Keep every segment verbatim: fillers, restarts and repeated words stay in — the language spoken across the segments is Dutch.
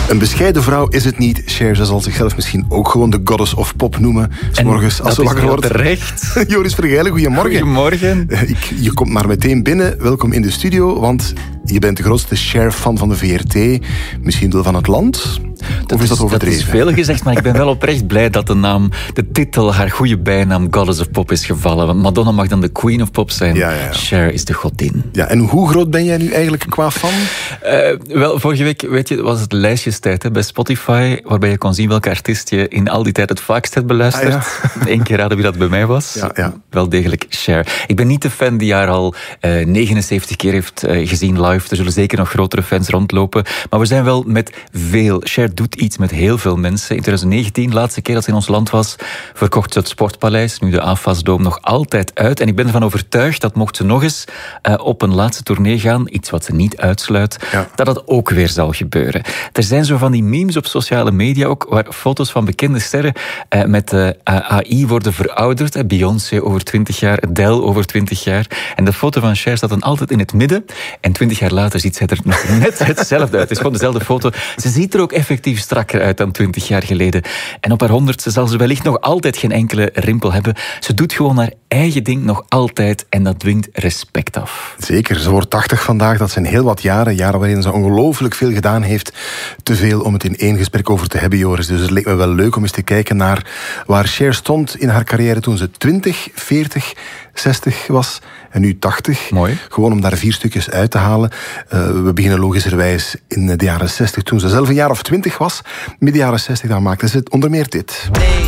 Een bescheiden vrouw is het niet. Cher, ze zal zichzelf misschien ook gewoon de goddess of pop noemen. 's morgens als ze wakker wordt. Terecht. Joris Vergeilen, goedemorgen. Goedemorgen. Ik, je komt maar meteen binnen. Welkom in de studio, want je bent de grootste Cher-fan van de V R T. Misschien wel van het land? Of is dat overdreven? Dat is veel gezegd, maar ik ben wel oprecht blij dat de naam, de titel, haar goede bijnaam Goddess of Pop is gevallen. Want Madonna mag dan de Queen of Pop zijn. Ja, ja, ja. Cher is de godin. Ja, en hoe groot ben jij nu eigenlijk qua fan? Uh, wel, vorige week, weet je, was het lijstjestijd hè, bij Spotify, waarbij je kon zien welke artiest je in al die tijd het vaakst hebt beluisterd. Ah, ja. Eén keer raden wie dat bij mij was. Ja, ja. Wel degelijk Cher. Ik ben niet de fan die haar al uh, negenenzeventig keer heeft uh, gezien live. Er zullen zeker nog grotere fans rondlopen. Maar we zijn wel met veel. Cher doet iets met heel veel mensen. In twintig negentien, de laatste keer dat ze in ons land was, verkocht ze het Sportpaleis, nu de A F A S-dome, nog altijd uit. En ik ben ervan overtuigd dat mocht ze nog eens uh, op een laatste tournee gaan, iets wat ze niet uitsluit, ja. dat dat ook weer zal gebeuren. Er zijn zo van die memes op sociale media ook, waar foto's van bekende sterren uh, met uh, A I worden verouderd. Uh, Beyoncé over twintig jaar, Adele over twintig jaar. En de foto van Cher staat dan altijd in het midden. En twintig jaar later ziet zij er nog net hetzelfde uit. Het is gewoon dezelfde foto. Ze ziet er ook effectief strakker uit dan twintig jaar geleden. En op haar honderdste zal ze wellicht nog altijd geen enkele rimpel hebben. Ze doet gewoon haar eigen ding nog altijd en dat dwingt respect af. Zeker, ze wordt tachtig vandaag. Dat zijn heel wat jaren. Jaren waarin ze ongelooflijk veel gedaan heeft. Te veel om het in één gesprek over te hebben, Joris. Dus het leek me wel leuk om eens te kijken naar waar Cher stond in haar carrière toen ze twintig, veertig, zestig was en nu tachtig. Mooi. Gewoon om daar vier stukjes uit te halen. Uh, we beginnen logischerwijs in de jaren zestig, toen ze zelf een jaar of twintig was. Midden jaren zestig, dan maakte ze het onder meer dit. Hey,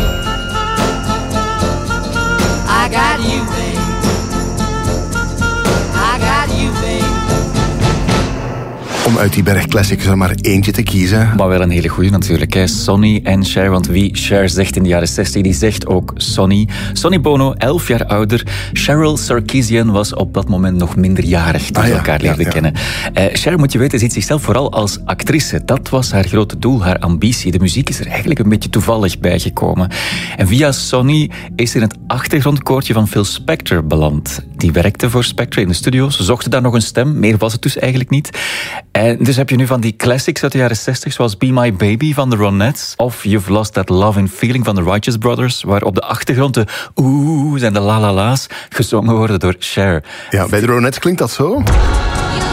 I got you, babe. I got you, babe. Om uit die berg classics er maar eentje te kiezen. Maar wel een hele goeie natuurlijk. Hè. Sonny en Cher, want wie Cher zegt in de jaren zestig, die zegt ook Sonny. Sonny Bono, elf jaar ouder. Cheryl Sarkeesian was op dat moment nog minderjarig toen ah, ze ja, elkaar leerden ja, ja. kennen. Uh, Cher, moet je weten, ziet zichzelf vooral als actrice. Dat was haar grote doel, haar ambitie. De muziek is er eigenlijk een beetje toevallig bijgekomen. En via Sonny is ze in het achtergrondkoortje van Phil Spector beland. Die werkte voor Spector in de studio. Ze zochten daar nog een stem. Meer was het dus eigenlijk niet. En dus heb je nu van die classics uit de jaren zestig, zoals Be My Baby van de Ronettes, of You've Lost That Love and Feeling van de Righteous Brothers, waar op de achtergrond de oeh's en de la la la's gezongen worden door Cher. Ja, bij de Ronettes klinkt dat zo.